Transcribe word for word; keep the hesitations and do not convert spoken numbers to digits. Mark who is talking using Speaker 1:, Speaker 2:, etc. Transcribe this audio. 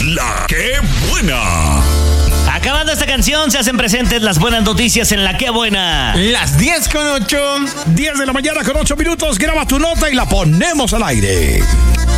Speaker 1: La ¡Qué Buena!
Speaker 2: Acabando esta canción, se hacen presentes las buenas noticias en La ¡Qué Buena!
Speaker 3: Las diez con ocho.
Speaker 1: diez de la mañana con ocho minutos. Graba tu nota y la ponemos al aire.